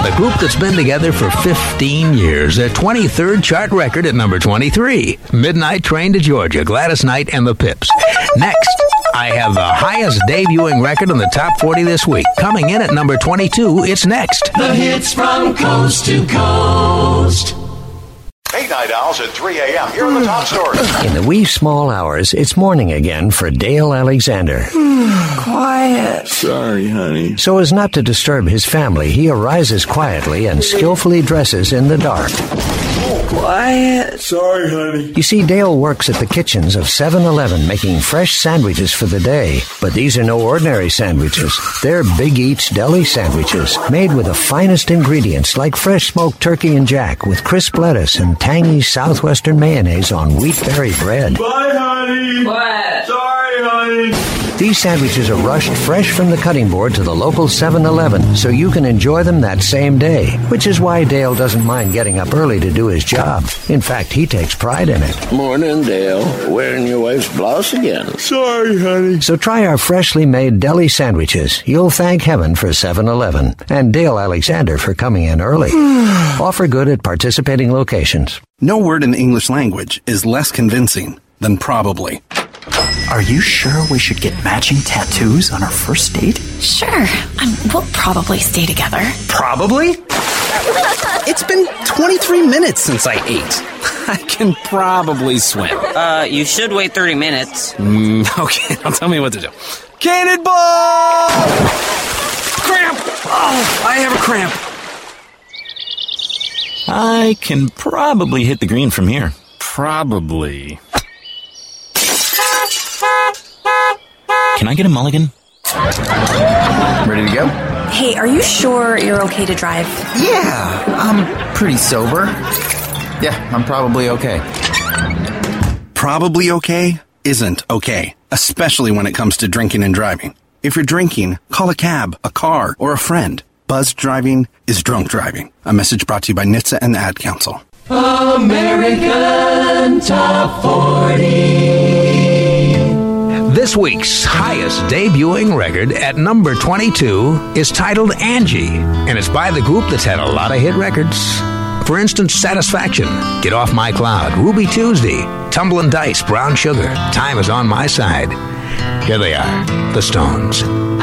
The group that's been together for 15 years. Their 23rd chart record at number 23. Midnight Train to Georgia, Gladys Knight and the Pips. Next, I have the highest debuting record in the top 40 this week. Coming in at number 22, it's Next. The hits from coast to coast. Hey, Night Owls at 3 a.m. Here are the top stories. In the wee small hours, it's morning again for Dale Alexander. Quiet. Sorry, honey. So as not to disturb his family, he arises quietly and skillfully dresses in the dark. Quiet. Sorry, honey. You see, Dale works at the kitchens of 7-Eleven making fresh sandwiches for the day. But these are no ordinary sandwiches. They're Big Eats Deli sandwiches, made with the finest ingredients like fresh smoked turkey and jack with crisp lettuce and tangy southwestern mayonnaise on wheatberry bread. Bye, honey. What? Sorry, honey. These sandwiches are rushed fresh from the cutting board to the local 7-Eleven so you can enjoy them that same day, which is why Dale doesn't mind getting up early to do his job. In fact, he takes pride in it. Morning, Dale. Wearing your wife's blouse again. Sorry, honey. So try our freshly made deli sandwiches. You'll thank heaven for 7-Eleven and Dale Alexander for coming in early. Offer good at participating locations. No word in the English language is less convincing than probably. Are you sure we should get matching tattoos on our first date? Sure. We'll probably stay together. Probably? It's been 23 minutes since I ate. I can probably swim. You should wait 30 minutes. Okay, now tell me what to do. Cannonball! Cramp! Oh, I have a cramp. I can probably hit the green from here. Probably. Can I get a mulligan? Ready to go? Hey, are you sure you're okay to drive? Yeah, I'm pretty sober. Yeah, I'm probably okay. Probably okay isn't okay, especially when it comes to drinking and driving. If you're drinking, call a cab, a car, or a friend. Buzzed driving is drunk driving. A message brought to you by NHTSA and the Ad Council. American Top 40. This week's highest debuting record at number 22 is titled Angie, and it's by the group that's had a lot of hit records. For instance, Satisfaction, Get Off My Cloud, Ruby Tuesday, Tumblin' Dice, Brown Sugar, Time Is On My Side. Here they are, the Stones.